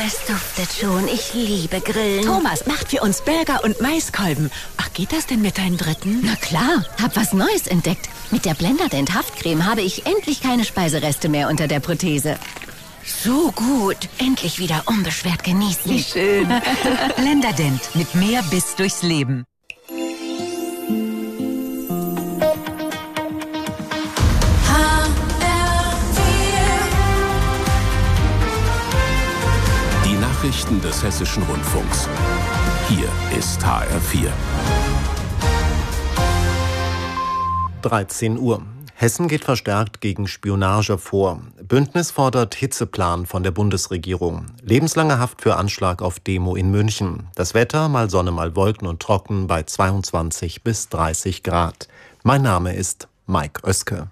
Es duftet schon. Ich liebe Grillen. Thomas macht für uns Burger und Maiskolben. Ach, geht das denn mit deinen Dritten? Na klar, hab was Neues entdeckt. Mit der Blenderdent Haftcreme habe ich endlich keine Speisereste mehr unter der Prothese. So gut. Endlich wieder unbeschwert genießen. Wie schön. Blenderdent mit mehr Biss durchs Leben. Die Nachrichten des Hessischen Rundfunks. Hier ist HR4. 13 Uhr. Hessen geht verstärkt gegen Spionage vor. Bündnis fordert Hitzeplan von der Bundesregierung. Lebenslange Haft für Anschlag auf Demo in München. Das Wetter, mal Sonne, mal Wolken und trocken bei 22 bis 30 Grad. Mein Name ist Mike Oeske.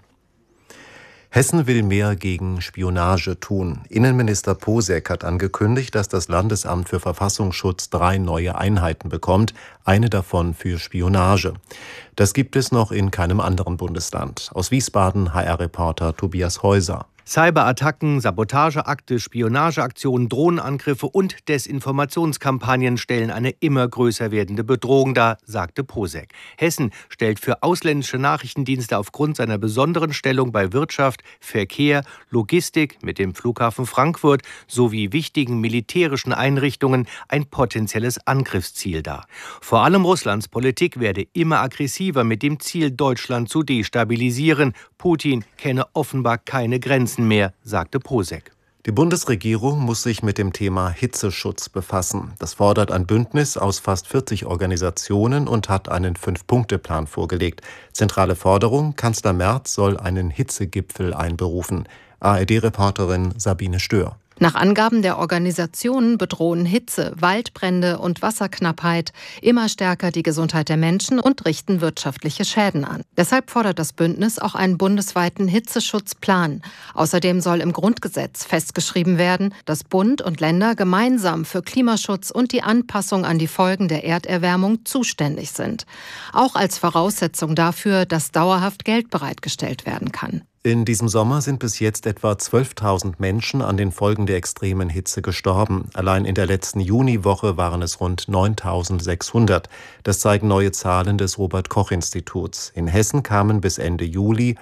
Hessen will mehr gegen Spionage tun. Innenminister Posek hat angekündigt, dass das Landesamt für Verfassungsschutz 3 neue Einheiten bekommt, eine davon für Spionage. Das gibt es noch in keinem anderen Bundesland. Aus Wiesbaden HR-Reporter Tobias Häuser. Cyberattacken, Sabotageakte, Spionageaktionen, Drohnenangriffe und Desinformationskampagnen stellen eine immer größer werdende Bedrohung dar, sagte Posek. Hessen stellt für ausländische Nachrichtendienste aufgrund seiner besonderen Stellung bei Wirtschaft, Verkehr, Logistik mit dem Flughafen Frankfurt sowie wichtigen militärischen Einrichtungen ein potenzielles Angriffsziel dar. Vor allem Russlands Politik werde immer aggressiver mit dem Ziel, Deutschland zu destabilisieren. Putin kenne offenbar keine Grenzen mehr, sagte Posek. Die Bundesregierung muss sich mit dem Thema Hitzeschutz befassen. Das fordert ein Bündnis aus fast 40 Organisationen und hat einen 5-Punkte-Plan vorgelegt. Zentrale Forderung: Kanzler Merz soll einen Hitzegipfel einberufen. ARD-Reporterin Sabine Stör. Nach Angaben der Organisationen bedrohen Hitze, Waldbrände und Wasserknappheit immer stärker die Gesundheit der Menschen und richten wirtschaftliche Schäden an. Deshalb fordert das Bündnis auch einen bundesweiten Hitzeschutzplan. Außerdem soll im Grundgesetz festgeschrieben werden, dass Bund und Länder gemeinsam für Klimaschutz und die Anpassung an die Folgen der Erderwärmung zuständig sind. Auch als Voraussetzung dafür, dass dauerhaft Geld bereitgestellt werden kann. In diesem Sommer sind bis jetzt etwa 12.000 Menschen an den Folgen der extremen Hitze gestorben. Allein in der letzten Juniwoche waren es rund 9.600. Das zeigen neue Zahlen des Robert-Koch-Instituts. In Hessen kamen bis Ende Juli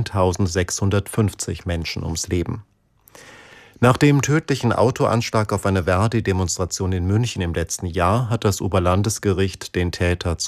1.650 Menschen ums Leben. Nach dem tödlichen Autoanschlag auf eine Verdi-Demonstration in München im letzten Jahr hat das Oberlandesgericht den Täter